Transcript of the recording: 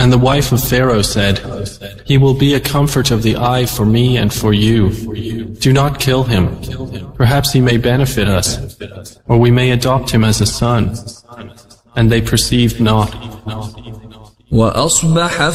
And the wife of Pharaoh said, "He will be a comfort of the eye for me and for you. Do not kill him. Perhaps he may benefit us, or we may adopt him as a son." And they perceived not. وأصبح